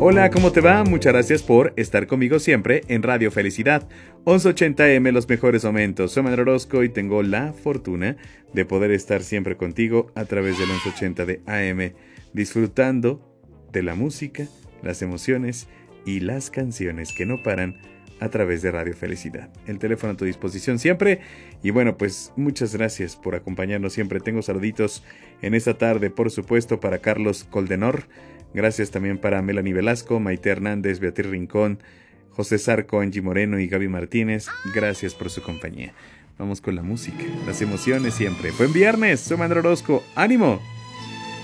Hola, ¿cómo te va? Muchas gracias por estar conmigo siempre en Radio Felicidad. 1180M, los mejores momentos. Soy Manuel Orozco y tengo la fortuna de poder estar siempre contigo a través del 1180 de AM, disfrutando de la música, las emociones y las canciones que no paran a través de Radio Felicidad. El teléfono a tu disposición siempre. Y bueno, pues muchas gracias por acompañarnos siempre. Tengo saluditos en esta tarde, por supuesto, para Carlos Coldenor. Gracias también para Melanie Velasco, Maite Hernández, Beatriz Rincón, José Zarco, Angie Moreno y Gaby Martínez. Gracias por su compañía. Vamos con la música, las emociones siempre. Buen viernes, soy Manuel Orozco. ¡Ánimo!